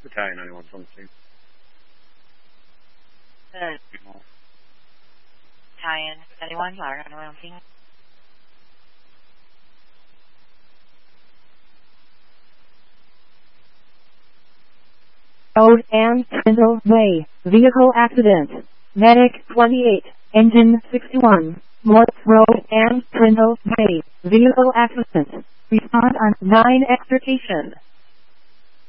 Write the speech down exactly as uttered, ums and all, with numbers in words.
Battalion ninety-one something. The Battalion ninety-one, Lara, ninety-one something. Road and Trindle Way, vehicle accident. Medic twenty-eight, engine sixty-one. Morse Road and Trindle Way, vehicle accident. Respond on nine extrication.